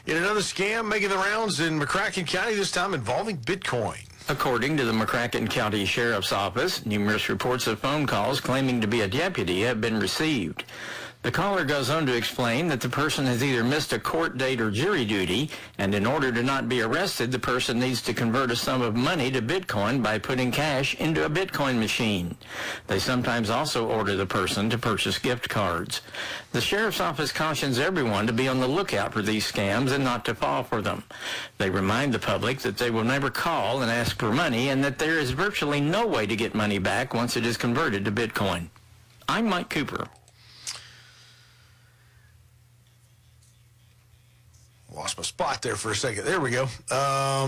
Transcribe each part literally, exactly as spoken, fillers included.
In another scam making the rounds in McCracken County, this time involving Bitcoin. According to the McCracken County Sheriff's Office, numerous reports of phone calls claiming to be a deputy have been received. The caller goes on to explain that the person has either missed a court date or jury duty, and in order to not be arrested, the person needs to convert a sum of money to Bitcoin by putting cash into a Bitcoin machine. They sometimes also order the person to purchase gift cards. The Sheriff's Office cautions everyone to be on the lookout for these scams and not to fall for them. They remind the public that they will never call and ask for money, and that there is virtually no way to get money back once it is converted to Bitcoin. I'm Mike Cooper. Lost my spot there for a second. There we go. Um,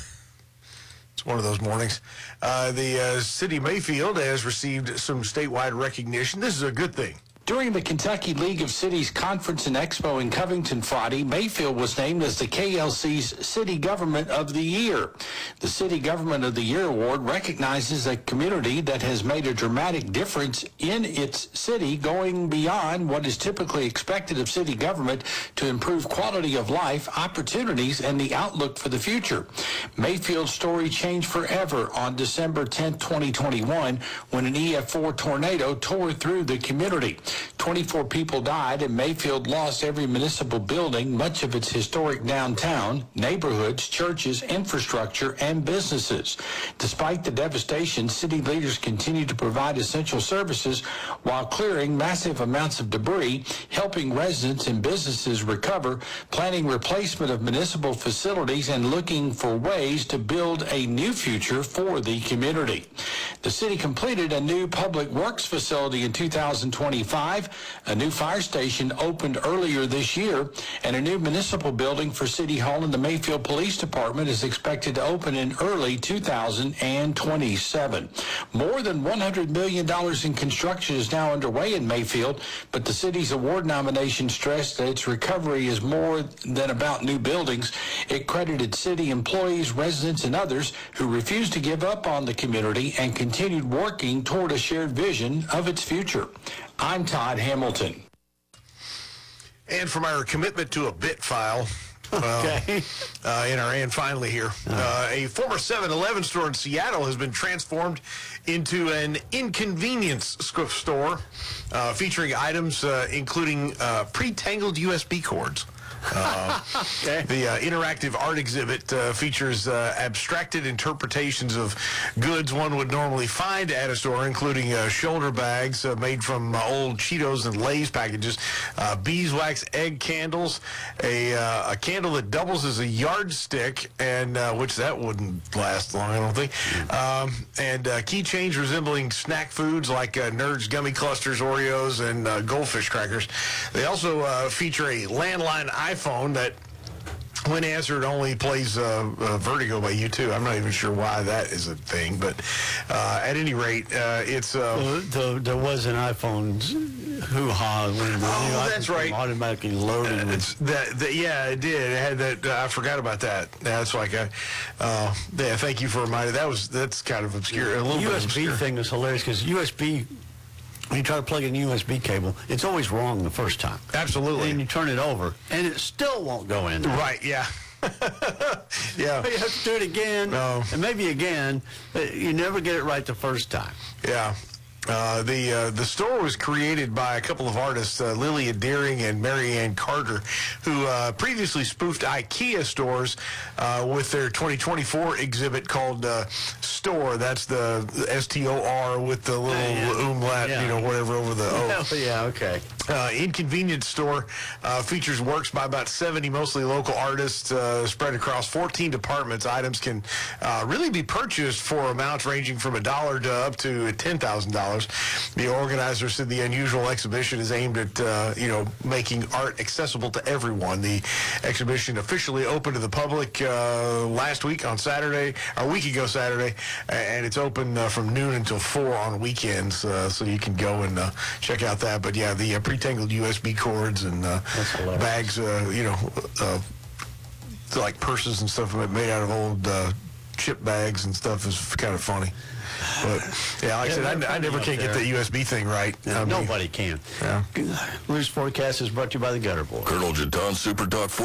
it's one of those mornings. Uh, the uh, city of Mayfield has received some statewide recognition. This is a good thing. During the Kentucky League of Cities Conference and Expo in Covington Friday, Mayfield was named as the K L C's City Government of the Year. The City Government of the Year award recognizes a community that has made a dramatic difference in its city, going beyond what is typically expected of city government to improve quality of life, opportunities, and the outlook for the future. Mayfield's story changed forever on December tenth, twenty twenty-one, when an E F four tornado tore through the community. twenty-four people died, and Mayfield lost every municipal building, much of its historic downtown, neighborhoods, churches, infrastructure, and businesses. Despite the devastation, city leaders continue to provide essential services while clearing massive amounts of debris, helping residents and businesses recover, planning replacement of municipal facilities, and looking for ways to build a new future for the community. The city completed a new public works facility in two thousand twenty-five. A new fire station opened earlier this year, and a new municipal building for City Hall and the Mayfield Police Department is expected to open in early two thousand twenty-seven. More than one hundred million dollars in construction is now underway in Mayfield, but the city's award nomination stressed that its recovery is more than about new buildings. It credited city employees, residents, and others who refused to give up on the community and continued working toward a shared vision of its future. I'm Todd Hamilton. And from our commitment to a bit file, okay. uh, uh, in our and finally here, uh, a former seven eleven store in Seattle has been transformed into an inconvenience store uh, featuring items uh, including uh, pre-tangled U S B cords. Uh, okay. The uh, interactive art exhibit uh, features uh, abstracted interpretations of goods one would normally find at a store, including uh, shoulder bags uh, made from uh, old Cheetos and Lay's packages, uh, beeswax egg candles, a, uh, a candle that doubles as a yardstick, and uh, which that wouldn't last long, I don't think, um, and uh, keychains resembling snack foods like uh, Nerds gummy clusters, Oreos, and uh, goldfish crackers. They also uh, feature a landline iPhone that, when answered, only plays uh, uh, Vertigo by U two. I'm not even sure why that is a thing, but uh, at any rate, uh, it's... Uh, well, the, there was an iPhone hoo-ha when the oh, new that's iPhone right. automatically loaded. Uh, it's that, that, yeah, it did. It had that. Uh, I forgot about that. That's like a... Uh, yeah, thank you for reminding. That was, that's kind of obscure. A little the bit U S B obscure. thing was hilarious because U S B... When you try to plug in a U S B cable, it's always wrong the first time. Absolutely. And you turn it over, and it still won't go in. Right, yeah. Yeah. You have to do it again, No. and maybe again, but you never get it right the first time. Yeah. Uh, the uh, the store was created by a couple of artists, uh, Lilia Deering and Marianne Carter, who uh, previously spoofed IKEA stores uh, with their twenty twenty-four exhibit called uh, Store. That's the S T O R with the little yeah. umlaut, Yeah. you know, whatever over the O. Oh, yeah, okay. Uh, Inconvenience Store uh, features works by about seventy mostly local artists uh, spread across fourteen departments. Items can uh, really be purchased for amounts ranging from a dollar to up to ten thousand dollars. The organizer said the unusual exhibition is aimed at, uh, you know, making art accessible to everyone. The exhibition officially opened to the public uh, last week on Saturday, or a week ago Saturday, and it's open uh, from noon until four on weekends, uh, so you can go and uh, check out that. But yeah, the uh, pre-tangled U S B cords and uh, bags, uh, you know, uh, like purses and stuff made out of old uh, chip bags and stuff is kind of funny. But yeah, like I said, I, I never can get the U S B thing right. Yeah, I mean, nobody can. Yeah. Lou's Forecast is brought to you by the Gutter Boy. Colonel Jadon Super Talk